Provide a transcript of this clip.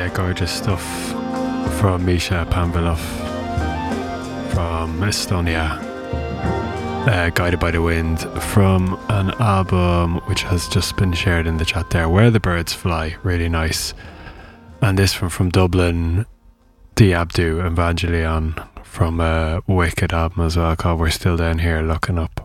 Gorgeous stuff from Misha Panvilov from Estonia. Guided by the Wind from an album which has just been shared in the chat there, Where the Birds Fly. Really nice. And this one from Dublin, the Abdu Evangelion from a wicked album as well called We're Still Down Here Looking Up.